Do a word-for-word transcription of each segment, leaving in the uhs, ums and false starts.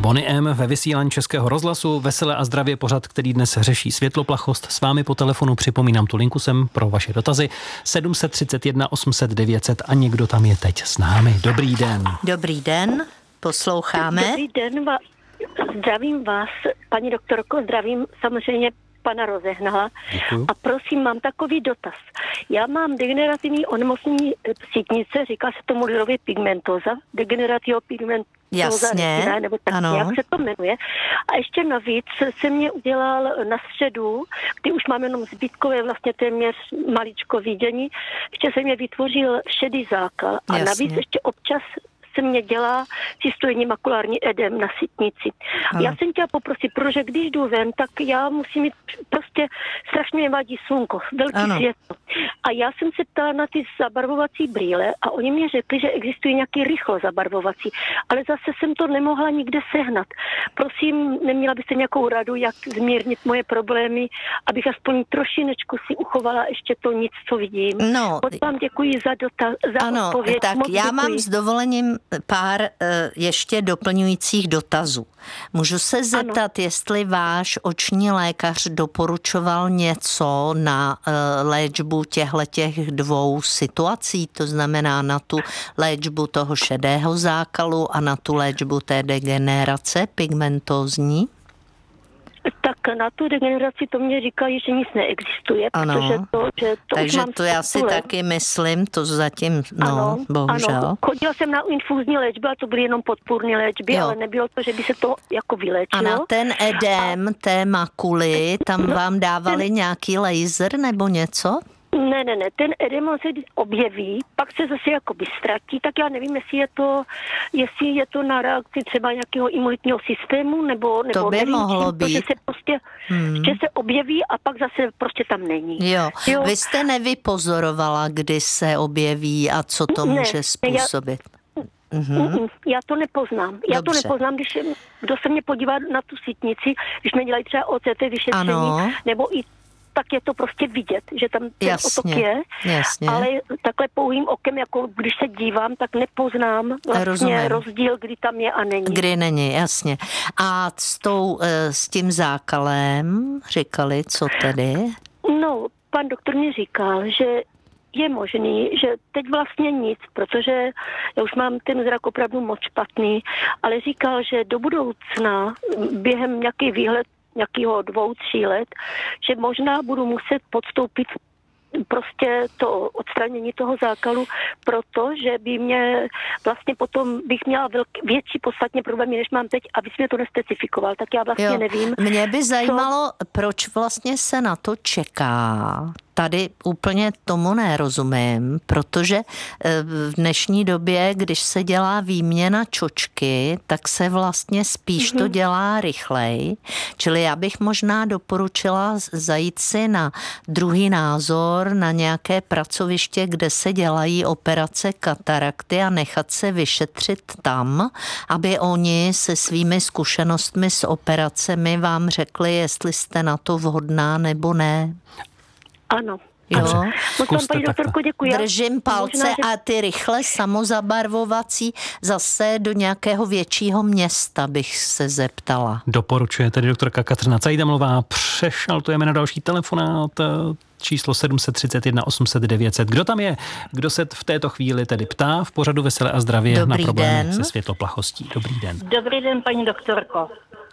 Bonnie M. ve vysílání Českého rozhlasu, Veselé a zdravě pořad, který dnes řeší světloplachost. S vámi po telefonu připomínám tu linku sem pro vaše dotazy sedm set třicet jedna osm set devět set a někdo tam je teď s námi. Dobrý den. Dobrý den, posloucháme. Dobrý den, va- zdravím vás, paní doktorko, zdravím samozřejmě pana Rozehnala. Děkuju. A prosím, mám takový dotaz. Já mám degenerativní onemocnění sítnice, říká se tomu lidově pigmentóza, degenerativní pigmentóza. Jasně, retina, nebo tak, ano. jak se to jmenuje. A ještě navíc se mě udělal na středu, kdy už mám jenom zbytkové vlastně téměř maličko vidění, ještě se mě vytvořil šedý zákal. A Jasně. navíc ještě občas se mě dělá čistojení makulární edem na sítnici. Ano. Já jsem chtěla poprosit, protože když jdu ven, tak já musím mít prostě strašně mě vadí slunko, velký Ano. světlo. A já jsem se ptala na ty zabarvovací brýle a oni mi řekli, že existují nějaký rychlo zabarvovací, ale zase jsem to nemohla nikde sehnat. Prosím, neměla byste nějakou radu, jak zmírnit moje problémy, abych aspoň trošinečku si uchovala ještě to nic, co vidím. No, Moc vám děkuji za, dotaz, za ano, odpověď. tak Moc já děkuji. mám s dovolením pár uh, ještě doplňujících dotazů. Můžu se zeptat, ano. jestli váš oční lékař doporučoval něco na uh, léčbu těchhletěch dvou situací, to znamená na tu léčbu toho šedého zákalu a na tu léčbu té degenerace pigmentózní? Tak na tu degeneraci to mě říkají, že nic neexistuje, Ano. protože to, že to Takže už mám to já si sto let. taky myslím, to zatím, no, Ano, bohužel. ano. Chodila jsem na infuzní léčbu a to byly jenom podpůrné léčby, Jo. ale nebylo to, že by se to jako vyléčilo. A na ten edém, té makuly, tam vám dávali nějaký laser nebo něco? Ne, ne, ne, ten edem on se objeví, pak se zase jakoby ztratí, tak já nevím, jestli je to, jestli je to na reakci třeba nějakého imunitního systému, nebo, nebo To by nevím, mohlo čím, to, že být. se prostě, Hmm. že se objeví a pak zase prostě tam není. Jo. Jo. Vy jste nevypozorovala, kdy se objeví a co to Ne, může já- způsobit? Mhm. Mm-mm, já to nepoznám. Já Dobře. to nepoznám, když kdo se mě podívá na tu sítnici, když mě dělají třeba O C T vyšetření, Ano. nebo i tak je to prostě vidět, že tam ten Jasně, otok je, jasně. ale takhle pouhým okem, jako když se dívám, tak nepoznám vlastně Rozumím. rozdíl, kdy tam je a není. Kdy není, jasně. A s, tou, eh, s tím zákalem říkali, co tedy? No, pan doktor mi říkal, že je možný, že teď vlastně nic, protože já už mám ten zrak opravdu moc špatný, ale říkal, že do budoucna během nějaký výhled nějakého dvou, tří let, že možná budu muset podstoupit prostě to odstranění toho zákalu, protože by mě vlastně potom bych měla velký, větší podstatně problémy, než mám teď, aby mě to nespecifikoval, tak já vlastně Jo. nevím. Mě by zajímalo, co... proč vlastně se na to čeká. Tady úplně tomu nerozumím, protože v dnešní době, když se dělá výměna čočky, tak se vlastně spíš mm-hmm. to dělá rychleji. Čili já bych možná doporučila zajít si na druhý názor, na nějaké pracoviště, kde se dělají operace katarakty a nechat se vyšetřit tam, aby oni se svými zkušenostmi s operacemi vám řekli, jestli jste na to vhodná nebo ne. Ano. Jo. Moc vám, paní doktorko, děkuji. Držím palce. Možná, že... a ty rychle samozabarvovací zase do nějakého většího města bych se zeptala. Doporučuje tedy doktorka Kateřina Cajdamlová. Přešaltujeme na další telefonát číslo sedm set třicet jedna osm set devět set. Kdo tam je? Kdo se v této chvíli tedy ptá v pořadu Veselé a zdravě Dobrý na problémy den. se světloplachostí? Dobrý den. Dobrý den, paní doktorko.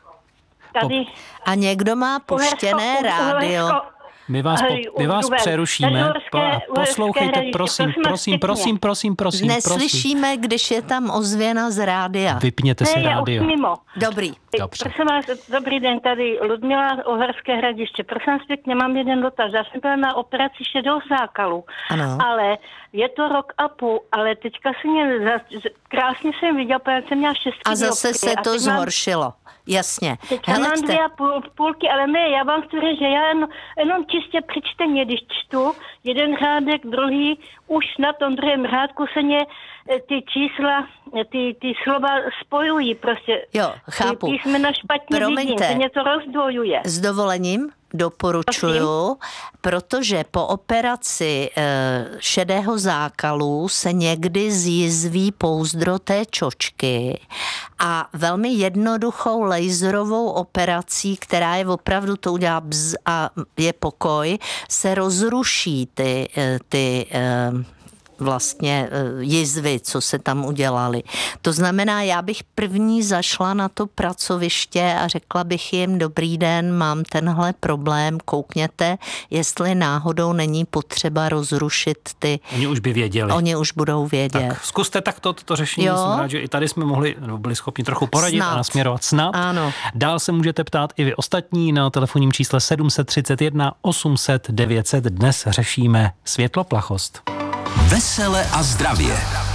Tady... A někdo má puštěné rádio. My vás, po, my vás přerušíme. Uherské, Poslouchejte, Uherské prosím, prosím, prosím, prosím, prosím. Neslyšíme, prosím. když je tam ozvěna z rádia. Vypněte si ne, rádio. Já už mimo. Dobrý. Dobře. Prosím vás, dobrý den, tady Ludmila, Uherské Hradiště. Prosím vás pěkně, mám jeden dotaz. Já jsem byla na operaci šedého zákalu, Ano. ale je to rok a půl, ale teďka se mě, krásně jsem viděla, protože jsem měla šestý A zase se to zhoršilo. Mám... Jasně. Teď já mám dvě a půl, půlky, ale ne, já vám chci říct, že já jen, jenom čistě při čtení, když čtu jeden řádek, druhý, už na tom druhém řádku se mě ty čísla, ty, ty slova spojují prostě. Jo, chápu. Ty písmena špatně Promiňte. vidím, to něco rozdvojuje. S dovolením, doporučuju, protože po operaci e, šedého zákalu se někdy zjizví pouzdro té čočky a velmi jednoduchou laserovou operací, která je opravdu, to udělá bz a je pokoj, se rozruší ty, ty e, vlastně jizvy, co se tam udělali. To znamená, já bych první zašla na to pracoviště a řekla bych jim, dobrý den, mám tenhle problém, koukněte, jestli náhodou není potřeba rozrušit ty... Oni už by věděli. Oni už budou vědět. Tak zkuste takto to řešení, Jo. jsem rád, že i tady jsme mohli, nebo byli schopni trochu poradit Snad. a nasměrovat snad. Ano. Dál se můžete ptát i vy ostatní na telefonním čísle sedm set třicet jedna osm set devět set. Dnes řešíme světloplachost. Vesele a zdravě.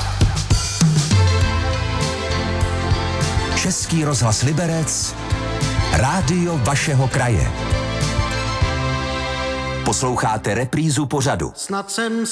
Český rozhlas Liberec, rádio vašeho kraje. Posloucháte reprízu pořadu. Snad jsem